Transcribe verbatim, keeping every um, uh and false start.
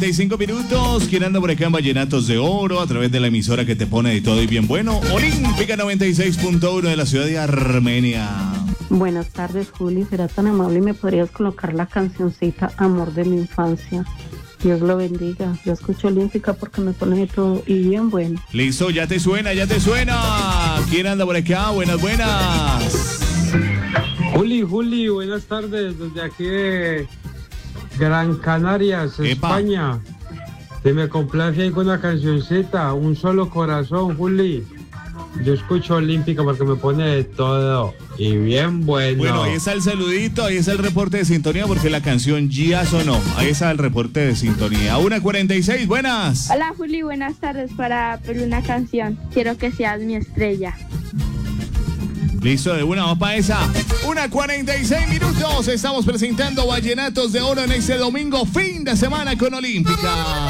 treinta y cinco minutos, ¿quién anda por acá en Vallenatos de Oro? A través de la emisora que te pone de todo y bien bueno, Olímpica noventa y seis punto uno de la ciudad de Armenia. Buenas tardes, Juli, será tan amable y me podrías colocar la cancioncita Amor de mi infancia. Dios lo bendiga. Yo escucho Olímpica porque me pone de todo y bien bueno. Listo, ya te suena, ya te suena. ¿Quién anda por acá? Buenas, buenas. Juli, Juli, buenas tardes, desde aquí de Gran Canarias, Epa. España. Te me complace ahí con una cancioncita, Un Solo Corazón, Juli. Yo escucho Olímpica porque me pone de todo y bien bueno. Bueno, ahí está el saludito, ahí está el reporte de sintonía porque la canción ya sonó. Ahí está el reporte de sintonía. una cuarenta y seis, buenas. Hola Juli, buenas tardes. Para pedir una canción, quiero que seas mi estrella. Listo, de una, vamos para esa. una cuarenta y seis minutos. Estamos presentando Vallenatos de Oro en este domingo, fin de semana con Olímpica.